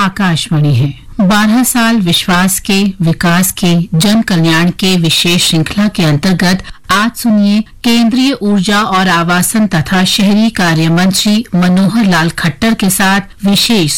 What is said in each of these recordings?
आकाशवाणी है। 12 साल विश्वास के, विकास के, जन कल्याण के विशेष श्रृंखला के अंतर्गत आज सुनिए केंद्रीय ऊर्जा और आवासन तथा शहरी कार्य मंत्री मनोहर लाल खट्टर के साथ विशेष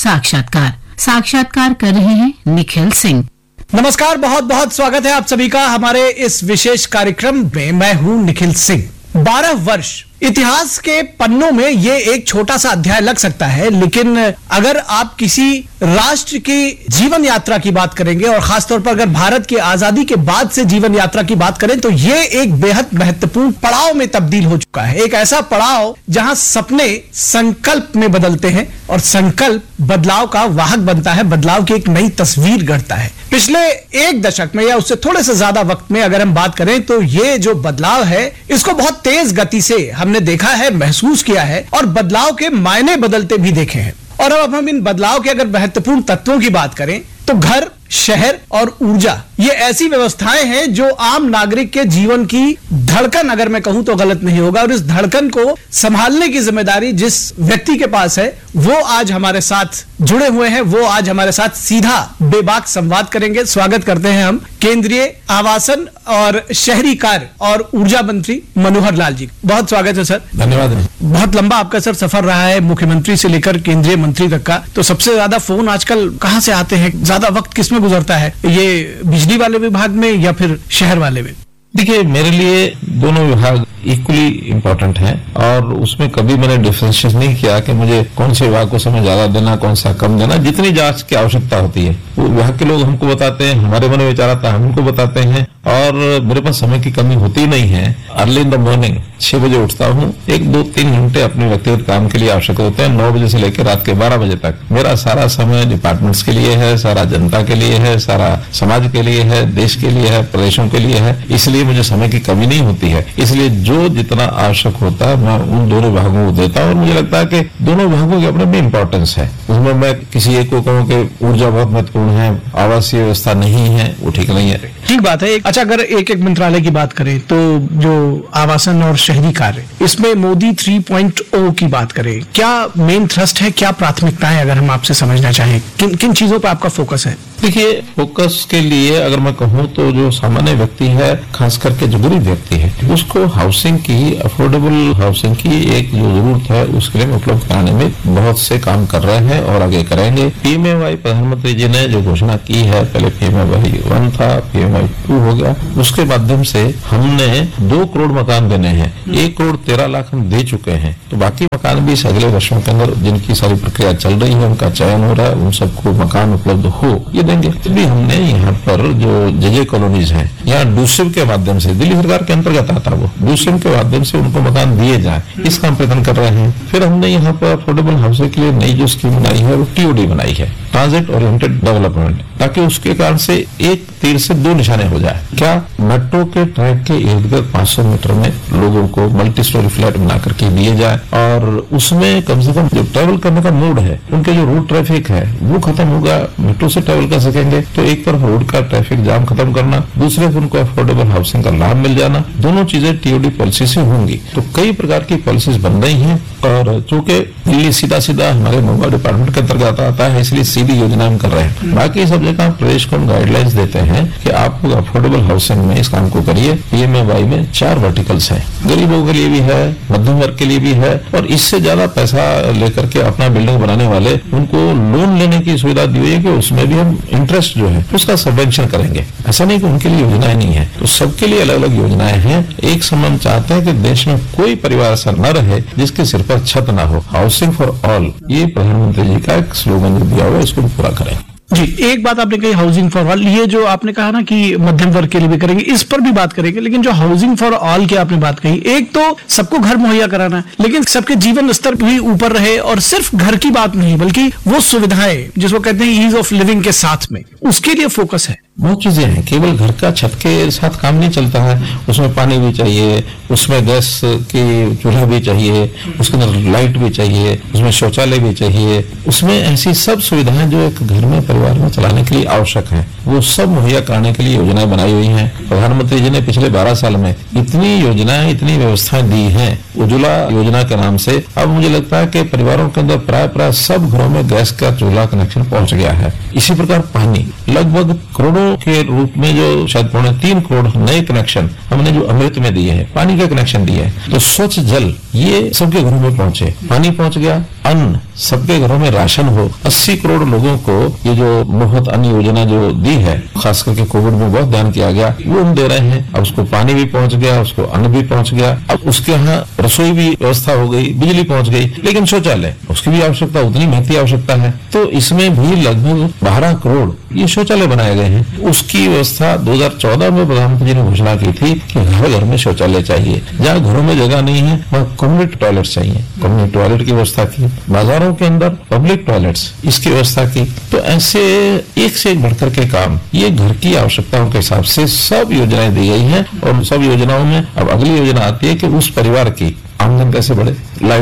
साक्षात्कार कर रहे हैं निखिल सिंह। नमस्कार, बहुत बहुत स्वागत है आप सभी का हमारे इस विशेष कार्यक्रम में। मैं हूं निखिल सिंह। 12 वर्ष इतिहास के पन्नों में ये एक छोटा सा अध्याय लग सकता है, लेकिन अगर आप किसी राष्ट्र की जीवन यात्रा की बात करेंगे और खासतौर पर अगर भारत की आजादी के बाद से जीवन यात्रा की बात करें तो ये एक बेहद महत्वपूर्ण पड़ाव में तब्दील हो चुका है। एक ऐसा पड़ाव जहां सपने संकल्प में बदलते हैं और संकल्प बदलाव का वाहक बनता है, बदलाव की एक नई तस्वीर गढ़ता है। पिछले एक दशक में या उससे थोड़े से ज्यादा वक्त में अगर हम बात करें तो ये जो बदलाव है इसको बहुत तेज गति से हमने देखा है, महसूस किया है और बदलाव के मायने बदलते भी देखे हैं। और अब हम इन बदलाव के अगर महत्वपूर्ण तत्वों की बात करें तो घर, शहर और ऊर्जा ये ऐसी व्यवस्थाएं हैं जो आम नागरिक के जीवन की धड़कन, अगर मैं कहूं तो गलत नहीं होगा, और इस धड़कन को संभालने की जिम्मेदारी जिस व्यक्ति के पास है वो आज हमारे साथ जुड़े हुए हैं। वो आज हमारे साथ सीधा बेबाक संवाद करेंगे। स्वागत करते हैं हम केंद्रीय आवासन और शहरी कार्य और ऊर्जा मंत्री मनोहर लाल जी। बहुत स्वागत है सर। धन्यवाद। बहुत लंबा आपका सर सफर रहा है, मुख्यमंत्री से लेकर केंद्रीय मंत्री तक का। तो सबसे ज्यादा फोन आजकल कहां से आते हैं, ज्यादा वक्त किसमें गुजरता है, ये बिजली वाले विभाग में या फिर शहर वाले में? देखिए, मेरे लिए दोनों विभाग इक्वली इम्पोर्टेंट हैं और उसमें कभी मैंने डिफरेंशिएट नहीं किया कि मुझे कौन से विभाग को समय ज्यादा देना, कौन सा कम देना। जितनी जांच की आवश्यकता होती है वो विभाग के लोग हमको बताते हैं, हमारे मन में विचार आता है हम उनको बताते हैं और मेरे पास समय की कमी होती नहीं है। अर्ली इन द मॉर्निंग 6 बजे उठता हूँ, 1-2-3 घंटे अपने व्यक्तिगत काम के लिए आवश्यक होते हैं। 9 बजे से लेकर रात के 12 बजे तक मेरा सारा समय डिपार्टमेंट्स के लिए है, सारा जनता के लिए है, सारा समाज के लिए है, देश के लिए है, प्रदेशों के लिए है। इसलिए मुझे समय की कमी नहीं होती है। इसलिए जो जितना आवश्यक होता है मैं उन दोनों विभागों को देता हूँ और मुझे लगता है कि दोनों विभागों की अपने में इंपॉर्टेंस है। उसमें मैं किसी एक को कहूँ कि ऊर्जा बहुत महत्वपूर्ण है, आवासीय व्यवस्था नहीं है, वो ठीक नहीं है। ठीक बात है। अच्छा, अगर एक एक मंत्रालय की बात करें तो जो आवासन और शहरी कार्य, इसमें मोदी 3.0 की बात करें, क्या मेन थ्रस्ट है, क्या प्राथमिकताएं अगर हम आपसे समझना चाहें, किन किन चीजों पर आपका फोकस है? देखिए, फोकस के लिए अगर मैं कहूँ तो जो सामान्य व्यक्ति है, खास करके जो गरीब व्यक्ति है, उसको हाउसिंग की, अफोर्डेबल हाउसिंग की एक जो जरूरत है उसके लिए उपलब्ध कराने में बहुत से काम कर रहे हैं और आगे करेंगे। PMAY प्रधानमंत्री जी ने जो घोषणा की है, पहले PMAY 1 था, PMAY 2 हो गया, उसके माध्यम से हमने 2 करोड़ मकान देने हैं। 1 करोड़ 13 लाख हम दे चुके हैं, तो बाकी मकान भी इस अगले वर्षों के अंदर जिनकी सारी प्रक्रिया चल रही है, उनका चयन हो रहा है, उन सबको मकान उपलब्ध हो ये देंगे। भी हमने यहाँ पर जो JJ कॉलोनीज हैं, यहाँ डूसिम के माध्यम से, दिल्ली सरकार के अंतर्गत आता वो, डूसिम के माध्यम से उनको मकान दिए जाए, इसका हम प्रयत्न कर रहे हैं। फिर हमने यहाँ पर अफोर्डेबल हाउसिंग के लिए नई जो स्कीम बनाई है वो TOD बनाई है, ट्रांजिट ओरिएंटेड डेवलपमेंट, ताकि उसके कारण से एक तीर से 2 निशाने हो जाए। क्या मेट्रो के ट्रैक के इर्द गिर्द 500 मीटर में लोगों को मल्टी स्टोरी फ्लैट बना करके दिए जाए और उसमें कम से कम जो ट्रेवल करने का मोड है, उनके जो रोड ट्रैफिक है वो खत्म होगा, मेट्रो से ट्रेवल कर सकेंगे। तो एक तरफ रोड का ट्रैफिक जाम खत्म करना, दूसरे तरफ उनको अफोर्डेबल हाउसिंग का लाभ मिल जाना, दोनों चीजें TOD पॉलिसी से होंगी। तो कई प्रकार की पॉलिसीज बन रही हैं और चूंकि दिल्ली सीधा हमारे मुंबई डिपार्टमेंट के अंतर्गत आता है, इसलिए सीधी योजना हम कर रहे हैं। बाकी सब जगह प्रदेश को हम गाइडलाइंस देते हैं कि आप लोग अफोर्डेबल हाउसिंग में इस काम को करिए। PMAY में 4 वर्टिकल्स हैं, गरीबों के लिए भी है, मध्यम वर्ग के लिए भी है, और इससे ज्यादा पैसा लेकर के अपना बिल्डिंग बनाने वाले उनको लोन लेने की सुविधा दी हुई है कि उसमें भी हम इंटरेस्ट जो है उसका सबवेंशन करेंगे। ऐसा नहीं कि उनके लिए योजनाएं नहीं है, तो सबके लिए अलग अलग योजनाएं हैं। एक समय हम चाहते हैं कि देश में कोई परिवार ऐसा न रहे जिसके सिर पर छत ना हो। हाउसिंग फॉर ऑल, ये प्रधानमंत्री जी का एक स्लोगन जो दिया हुआ है, इसको पूरा करें। जी, एक बात आपने कही हाउसिंग फॉर ऑल, ये जो आपने कहा ना कि मध्यम वर्ग के लिए भी करेंगे, इस पर भी बात करेंगे, लेकिन जो हाउसिंग फॉर ऑल की आपने बात कही, एक तो सबको घर मुहैया कराना है, लेकिन सबके जीवन स्तर भी ऊपर रहे, और सिर्फ घर की बात नहीं बल्कि वो सुविधाएं जिसको कहते हैं ईज ऑफ लिविंग के साथ में, उसके लिए फोकस है। बहुत चीजें हैं, केवल घर का छत के साथ काम नहीं चलता है, उसमें पानी भी चाहिए, उसमें गैस की चूल्हा भी चाहिए, उसके अंदर लाइट भी चाहिए, उसमें शौचालय भी चाहिए, उसमें ऐसी सब सुविधाएं जो एक घर में परिवार में चलाने के लिए आवश्यक हैं, वो सब मुहैया कराने के लिए योजनाएं बनाई हुई हैं। प्रधानमंत्री जी ने पिछले 12 साल में इतनी योजनाएं, इतनी व्यवस्थाएं दी हैं उज्ज्वला योजना के नाम से। अब मुझे लगता है कि परिवारों के अंदर प्राय सब घरों में गैस का चूल्हा कनेक्शन पहुंच गया है। इसी प्रकार पानी, लगभग करोड़ों के रूप में जो शायद 3.25 करोड़ नए कनेक्शन हमने जो अमृत में दिए हैं, पानी का कनेक्शन दिए हैं। तो स्वच्छ जल ये सबके घरों में पहुंचे, पानी पहुंच गया, अन्न सबके घरों में राशन हो। 80 करोड़ लोगों को ये जो मुफ्त अन्न योजना जो दी है, खास करके कोविड में बहुत ध्यान किया गया, वो हम दे रहे हैं। अब उसको पानी भी पहुंच गया, उसको अन्न भी पहुंच गया, अब उसके यहाँ रसोई भी व्यवस्था हो गई, बिजली पहुंच गई, लेकिन शौचालय उसकी भी आवश्यकता उतनी महती आवश्यकता है। तो इसमें भी लगभग 12 करोड़ ये शौचालय बनाए गए हैं। उसकी व्यवस्था 2014 में प्रधानमंत्री जी ने घोषणा की थी कि हर घर में शौचालय चाहिए। जहाँ घरों में जगह नहीं है वहाँ कम्युनिटी टॉयलेट चाहिए, कम्युनिटी टॉयलेट की व्यवस्था की। बाजारों के अंदर पब्लिक टॉयलेट्स, इसकी व्यवस्था की। तो ऐसे एक से एक बढ़कर के काम, ये घर की आवश्यकताओं के हिसाब से सब योजनाएं दी गई हैं। और सब योजनाओं में अब अगली योजना आती है कि उस परिवार की आमदन कैसे बढ़े,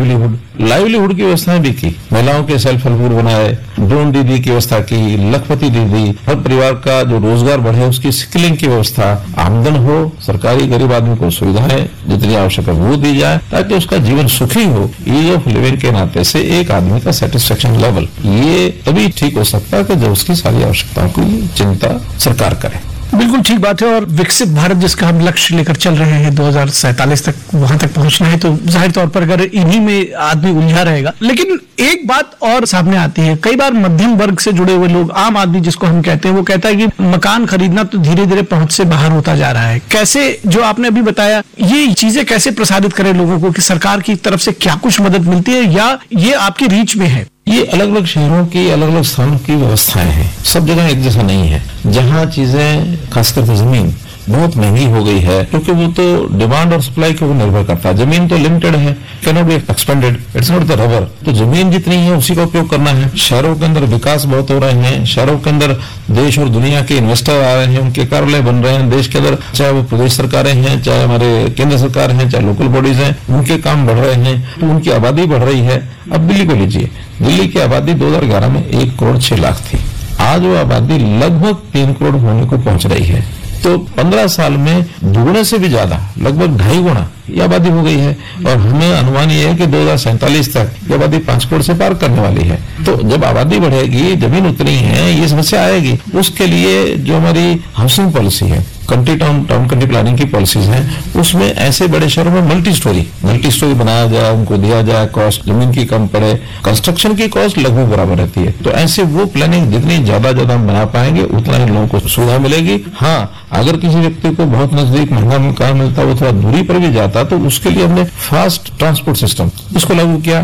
लाइवलीहुड की व्यवस्थाएं भी की। महिलाओं के सेल्फ हेल्प ग्रुप बनाए, ड्रोन दीदी की व्यवस्था की, लखपति दीदी, हर परिवार का जो रोजगार बढ़े उसकी स्किलिंग की व्यवस्था, आमदन हो, सरकारी गरीब आदमी को सुविधाएं जितनी आवश्यक है वो दी जाए ताकि उसका जीवन सुखी हो। ईज ऑफ लिविंग के नाते से एक आदमी का सेटिस्फेक्शन लेवल ये तभी ठीक हो सकता है कि जब उसकी सारी आवश्यकताओं की चिंता सरकार करे। बिल्कुल ठीक बात है। और विकसित भारत जिसका हम लक्ष्य लेकर चल रहे हैं 2047 तक, वहां तक पहुंचना है, तो जाहिर तौर पर अगर इन्हीं में आदमी उलझा रहेगा। लेकिन एक बात और सामने आती है, कई बार मध्यम वर्ग से जुड़े हुए लोग, आम आदमी जिसको हम कहते हैं, वो कहता है कि मकान खरीदना तो धीरे धीरे पहुंच से बाहर होता जा रहा है। कैसे, जो आपने अभी बताया, ये चीजें कैसे प्रसारित करें लोगों को कि सरकार की तरफ से क्या कुछ मदद मिलती है या ये आपके रीच में है? ये अलग अलग शहरों की, अलग अलग स्थानों की व्यवस्थाएं हैं, सब जगह एक जैसा नहीं है। जहाँ चीजें, खासकर जमीन बहुत महंगी हो गई है, क्योंकि वो तो डिमांड और सप्लाई के ऊपर निर्भर करता है। जमीन तो लिमिटेड है, can not be expanded, it's not the rubber. तो जमीन जितनी है उसी का उपयोग करना है। शहरों के अंदर विकास बहुत हो रहे हैं, शहरों के अंदर देश और दुनिया के इन्वेस्टर आ रहे हैं, उनके कार्यालय बन रहे हैं देश के अंदर, चाहे वो प्रदेश सरकारें हैं, चाहे हमारे केंद्र सरकार है, चाहे लोकल बॉडीज हैं, उनके काम बढ़ रहे हैं, तो उनकी आबादी बढ़ रही है। अब दिल्ली को लीजिए, दिल्ली की आबादी 2011 में 1 करोड़ 6 लाख थी, आज वो आबादी लगभग 3 करोड़ होने को पहुंच रही है। तो 15 साल में दुगने से भी ज्यादा, लगभग 2.5 गुना ये आबादी हो गई है। और हमें अनुमान ये है कि 2047 तक ये आबादी 5 करोड़ से पार करने वाली है। तो जब आबादी बढ़ेगी, जमीन उतनी है, ये समस्या आएगी। उसके लिए जो हमारी हाउसिंग पॉलिसी है, कंट्री टाउन कंट्री प्लानिंग की पॉलिसीज हैं, उसमें ऐसे बड़े शहरों में मल्टी स्टोरी बनाया जाए, उनको दिया जाए, कॉस्ट जमीन की कम पड़े, कंस्ट्रक्शन की कॉस्ट लगभग बराबर रहती है। तो ऐसे वो प्लानिंग जितनी ज्यादा हम बना पाएंगे उतना ही लोगों को सुविधा मिलेगी। हाँ, अगर किसी व्यक्ति को बहुत नजदीक महंगा मकान मिलता है, वो थोड़ा दूरी पर भी जाता, तो उसके लिए हमने फास्ट ट्रांसपोर्ट सिस्टम इसको लागू किया।